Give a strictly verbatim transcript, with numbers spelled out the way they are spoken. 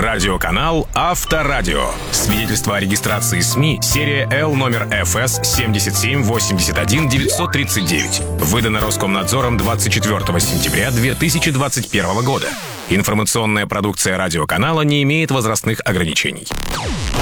Радиоканал Авторадио. Свидетельство о регистрации СМИ, серия Л номер эф эс семь семь восемь один девять три девять. Выдано Роскомнадзором двадцать четвёртого сентября две тысячи двадцать первого года. Информационная продукция радиоканала не имеет возрастных ограничений.